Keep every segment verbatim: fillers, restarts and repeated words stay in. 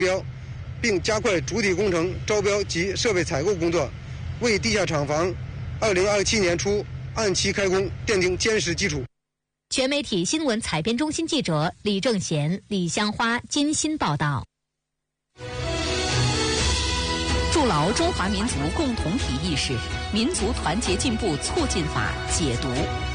标，并加快主体工程招标及设备采购工作，为地下厂房二零二七年初按期开工奠定坚实基础。 全媒体新闻采编中心记者李正贤、李香花、金鑫报道。 筑牢中华民族共同体意识，民族团结进步促进法解读。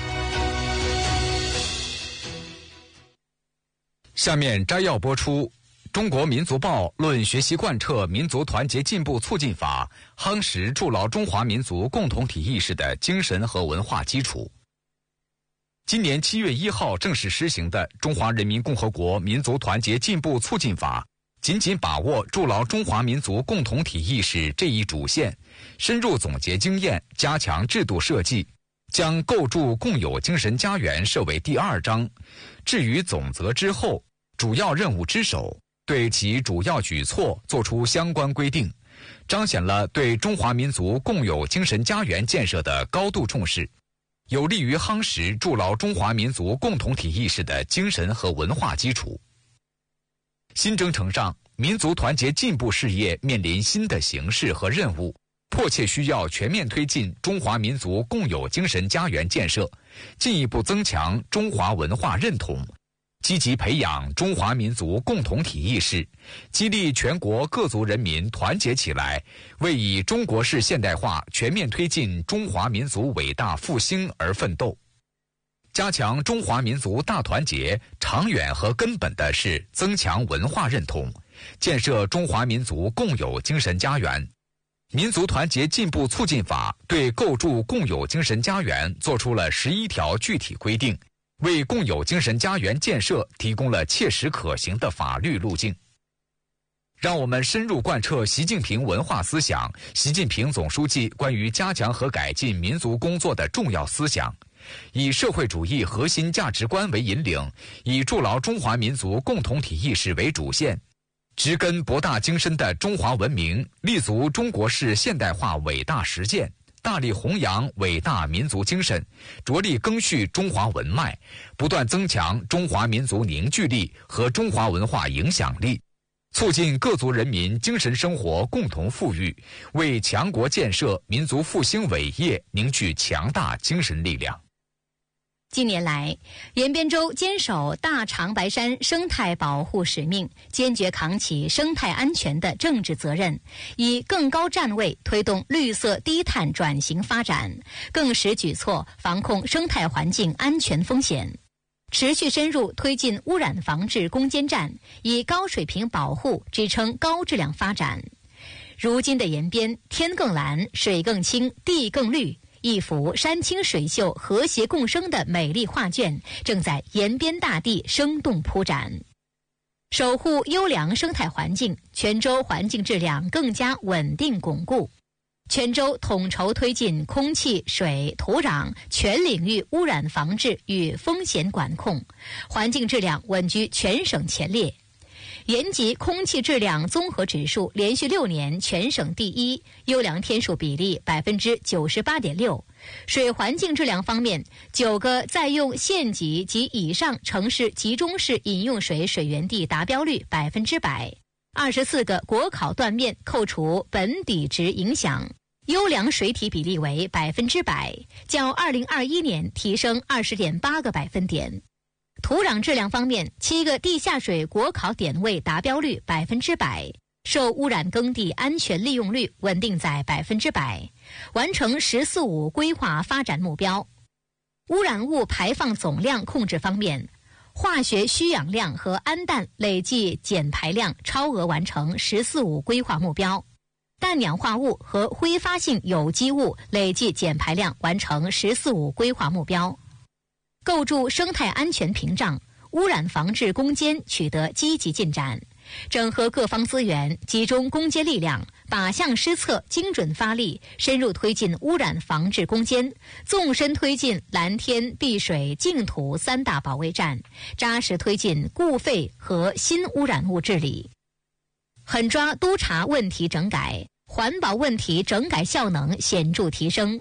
下面摘要播出：中国民族报论学习贯彻民族团结进步促进法，夯实筑牢中华民族共同体意识的精神和文化基础。今年七月一号正式施行的《中华人民共和国民族团结进步促进法》，紧紧把握筑牢中华民族共同体意识这一主线，深入总结经验，加强制度设计，将构筑共有精神家园设为第二章，置于总则之后，主要任务之首，对其主要举措作出相关规定，彰显了对中华民族共有精神家园建设的高度重视，有利于夯实筑牢中华民族共同体意识的精神和文化基础。新征程上，民族团结进步事业面临新的形势和任务，迫切需要全面推进中华民族共有精神家园建设，进一步增强中华文化认同，积极培养中华民族共同体意识，激励全国各族人民团结起来，为以中国式现代化全面推进中华民族伟大复兴而奋斗。加强中华民族大团结，长远和根本的是增强文化认同，建设中华民族共有精神家园。民族团结进步促进法对构筑共有精神家园作出了十一条具体规定，为共有精神家园建设提供了切实可行的法律路径。让我们深入贯彻习近平文化思想、习近平总书记关于加强和改进民族工作的重要思想，以社会主义核心价值观为引领，以筑牢中华民族共同体意识为主线，植根博大精深的中华文明，立足中国式现代化伟大实践，大力弘扬伟大民族精神，着力赓续中华文脉，不断增强中华民族凝聚力和中华文化影响力，促进各族人民精神生活共同富裕，为强国建设、民族复兴伟业凝聚强大精神力量。 近年来，延边州坚守大长白山生态保护使命，坚决扛起生态安全的政治责任，以更高站位推动绿色低碳转型发展，更实举措防控生态环境安全风险，持续深入推进污染防治攻坚战，以高水平保护支撑高质量发展。如今的延边，天更蓝，水更清，地更绿，一幅山清水秀、和谐共生的美丽画卷正在延边大地生动铺展。守护优良生态环境，泉州环境质量更加稳定巩固。泉州统筹推进空气、水、土壤全领域污染防治与风险管控，环境质量稳居全省前列。延吉空气质量综合指数连续六年全省第一，优良天数比例百分之九十八点六。水环境质量方面，九个在用县级及以上城市集中式饮用水水源地达标率百分之百，二十四个国考断面扣除本底值影响，优良水体比例为百分之百，较二零二一年提升二十点八个百分点。土壤质量方面，七个地下水国考点位达标率百分之百，受污染耕地安全利用率稳定在百分之百，完成“十四五”规划发展目标。污染物排放总量控制方面，化学需氧量和氨氮累计减排量超额完成“十四五”规划目标，氮氧化物和挥发性有机物累计减排量完成“十四五”规划目标。构筑生态安全屏障，污染防治攻坚取得积极进展，整合各方资源，集中攻坚力量，靶向施策，精准发力，深入推进污染防治攻坚，纵深推进蓝天、碧水、净土三大保卫战，扎实推进固废和新污染物治理，狠抓督查问题整改，环保问题整改效能显著提升。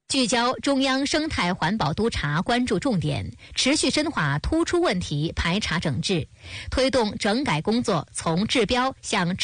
聚焦中央生态环保督察关注重点，持续深化突出问题排查整治，推动整改工作从治标向